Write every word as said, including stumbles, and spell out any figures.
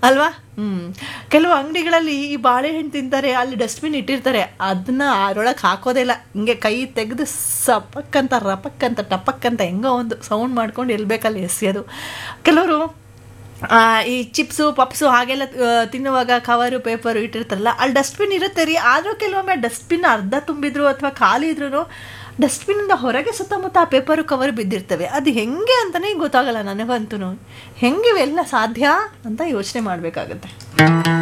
ಅಲ್ವಾ? ಹ್ಞೂ. ಕೆಲವು ಅಂಗಡಿಗಳಲ್ಲಿ ಈ ಬಾಳೆಹಣ್ಣು ತಿಂತಾರೆ, ಅಲ್ಲಿ ಡಸ್ಟ್ಬಿನ್ ಇಟ್ಟಿರ್ತಾರೆ, ಅದನ್ನ ಅದರೊಳಗೆ ಹಾಕೋದೇ ಇಲ್ಲ, ಹಿಂಗೆ ಕೈ ತೆಗೆದು ಸಪಕ್ಕಂತ ರಪಕ್ಕಂತ ಟಪಕ್ಕಂತ ಹೆಂಗೋ ಒಂದು ಸೌಂಡ್ ಮಾಡ್ಕೊಂಡು ಎಲ್ಲಿ ಬೇಕಲ್ಲಿ ಎಸೆಯೋದು. ಕೆಲವರು ಈ ಚಿಪ್ಸು ಪಪ್ಸು ಹಾಗೆಲ್ಲ ತಿನ್ನುವಾಗ ಕವರು ಪೇಪರು ಇಟ್ಟಿರ್ತಾರಲ್ಲ, ಅಲ್ಲಿ ಡಸ್ಟ್ಬಿನ್ ಇರುತ್ತೆ ರೀ. ಆದರೂ ಕೆಲವೊಮ್ಮೆ ಡಸ್ಟ್ಬಿನ್ ಅರ್ಧ ತುಂಬಿದ್ರು ಅಥವಾ ಖಾಲಿ ಇದ್ರೂ ಡಸ್ಟ್ಬಿನ್ನಿಂದ ಹೊರಗೆ ಸುತ್ತಮುತ್ತ ಆ ಪೇಪರು ಕವರು ಬಿದ್ದಿರ್ತವೆ. ಅದು ಹೆಂಗೆ ಅಂತಲೇ ಗೊತ್ತಾಗಲ್ಲ ನನಗಂತೂ. ಹೆಂಗೆ ಇವೆಲ್ಲ ಸಾಧ್ಯ ಅಂತ ಯೋಚನೆ ಮಾಡಬೇಕಾಗತ್ತೆ.